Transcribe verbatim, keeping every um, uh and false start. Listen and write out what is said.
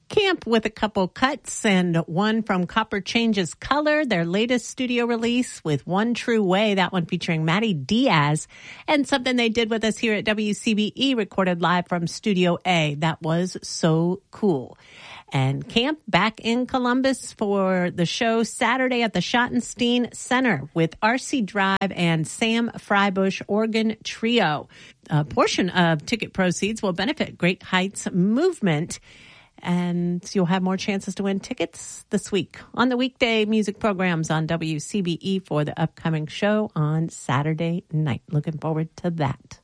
Camp with a couple cuts and one from Copper Changes Color, their latest studio release with One True Way, that one featuring Matty Diaz, and something they did with us here at W C B E, recorded live from Studio A. That was so cool. And Camp back in Columbus for the show Saturday at the Schottenstein Center with R C Drive and Sam Freibush Organ Trio. A portion of ticket proceeds will benefit Great Heights Movement. And you'll have more chances to win tickets this week on the weekday music programs on W C B E for the upcoming show on Saturday night. Looking forward to that.